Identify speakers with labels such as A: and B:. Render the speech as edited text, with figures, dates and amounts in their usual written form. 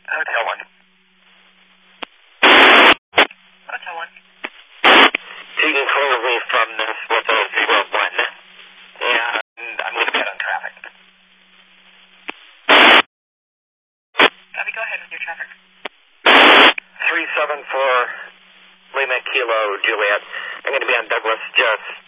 A: Hotel 1. Hotel 1. Taking closely from this with a 01. And I'm going to get on traffic. Copy, go ahead with your traffic. 374 Lima Kilo Juliet. I'm going to be on Douglas just